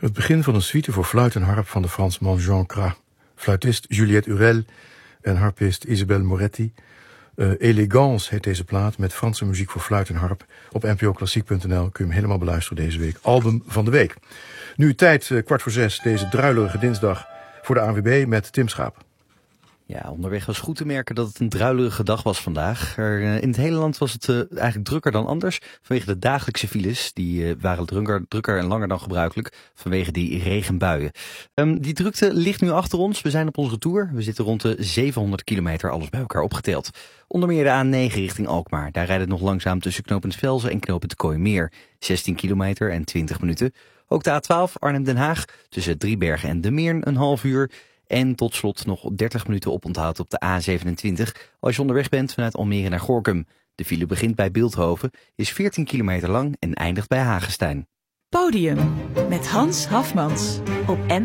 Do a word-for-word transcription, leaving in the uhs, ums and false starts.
Het begin van een suite voor fluit en harp van de Fransman Jean Cras. Fluitist Juliette Urel en harpist Isabelle Moretti. Uh, Elegance heet deze plaat met Franse muziek voor fluit en harp. Op n p o klassiek punt n l kun je hem helemaal beluisteren deze week. Album van de week. Nu tijd, uh, kwart voor zes, deze druilerige dinsdag voor de A N W B met Tim Schaap. Ja, onderweg was goed te merken dat het een druilerige dag was vandaag. Er, uh, in het hele land was het uh, eigenlijk drukker dan anders. Vanwege de dagelijkse files. Die uh, waren drukker, drukker en langer dan gebruikelijk. Vanwege die regenbuien. Um, die drukte ligt nu achter ons. We zijn op onze retour. We zitten rond de zevenhonderd kilometer, alles bij elkaar opgeteld. Onder meer de A negen richting Alkmaar. Daar rijdt het nog langzaam tussen knooppunt Velzen en knooppunt Kooimeer. zestien kilometer en twintig minuten. Ook de A twaalf Arnhem-Den Haag. Tussen Driebergen en De Meern een half uur. En tot slot nog dertig minuten oponthoud op de A zevenentwintig als je onderweg bent vanuit Almere naar Gorinchem. De file begint bij Bilthoven, is veertien kilometer lang en eindigt bij Hagestein. Podium met Hans Hafmans op N